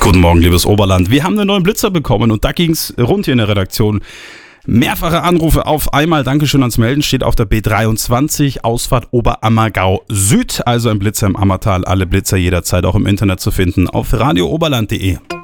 Guten Morgen, liebes Oberland. Wir haben einen neuen Blitzer bekommen und da ging es rund hier in der Redaktion. Mehrfache Anrufe auf einmal. Dankeschön ans Melden. Steht auf der B23, Ausfahrt Oberammergau Süd. Also ein Blitzer im Ammertal. Alle Blitzer jederzeit auch im Internet zu finden auf radiooberland.de.